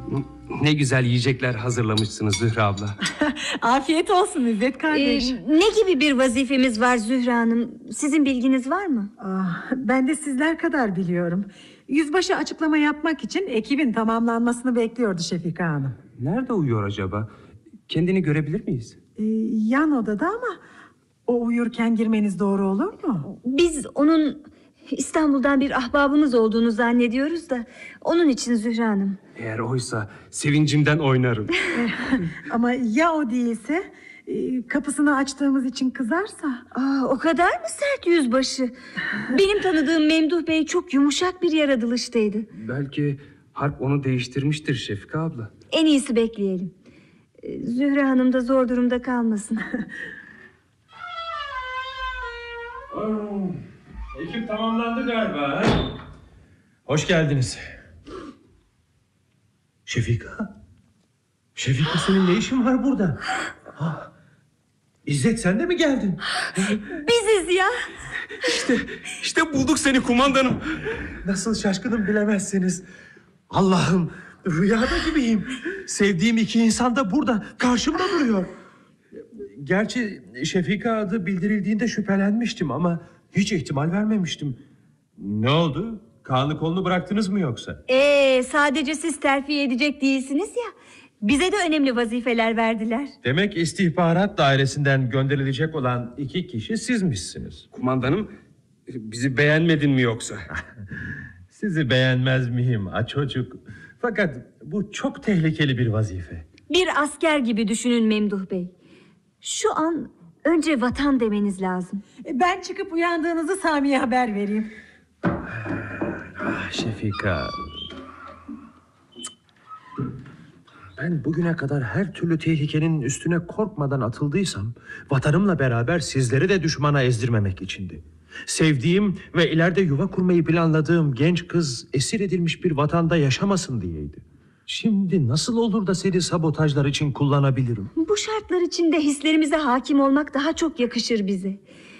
Ne güzel yiyecekler hazırlamışsınız Zühre abla. Afiyet olsun İzzet kardeş. Ne gibi bir vazifemiz var Zühre Hanım? Sizin bilginiz var mı? Ben de sizler kadar biliyorum. Yüzbaşı açıklama yapmak için ekibin tamamlanmasını bekliyordu Şefika Hanım. Nerede uyuyor acaba? Kendini görebilir miyiz? Yan odada ama o uyurken girmeniz doğru olur mu? Biz onun İstanbul'dan bir ahbabımız olduğunu zannediyoruz da onun için Zühre Hanım. Eğer oysa sevincimden oynarım. Ama ya o değilse, kapısını açtığımız için kızarsa? O kadar mı sert yüzbaşı? Benim tanıdığım Memduh Bey çok yumuşak bir yaratılıştaydı. Belki harp onu değiştirmiştir Şefika abla. En iyisi bekleyelim. Zühre Hanım da zor durumda kalmasın. Ekip tamamlandı galiba. Hoş geldiniz. Şefika? Şefika, senin ne işin var burada? İzzet, sen de mi geldin? Biziz ya. İşte bulduk seni kumandanım. Nasıl şaşkınım bilemezsiniz. Allah'ım, rüyada gibiyim. Sevdiğim iki insan da burada, karşımda duruyor. Gerçi Şefika adı bildirildiğinde şüphelenmiştim ama hiç ihtimal vermemiştim. Ne oldu? Kanlı kolunu bıraktınız mı yoksa? Sadece siz terfi edecek değilsiniz ya. Bize de önemli vazifeler verdiler. Demek istihbarat dairesinden gönderilecek olan iki kişi sizmişsiniz. Kumandanım, bizi beğenmedin mi yoksa? Sizi beğenmez miyim çocuk? Fakat bu çok tehlikeli bir vazife. Bir asker gibi düşünün Memduh Bey. Şu an önce vatan demeniz lazım. Ben çıkıp uyandığınızı Sami'ye haber vereyim. Şefika, ben bugüne kadar her türlü tehlikenin üstüne korkmadan atıldıysam, vatanımla beraber sizleri de düşmana ezdirmemek içindi. Sevdiğim ve ileride yuva kurmayı planladığım genç kız esir edilmiş bir vatanda yaşamasın diyeydi. Şimdi nasıl olur da seni sabotajlar için kullanabilirim? Bu şartlar içinde hislerimize hakim olmak daha çok yakışır bize.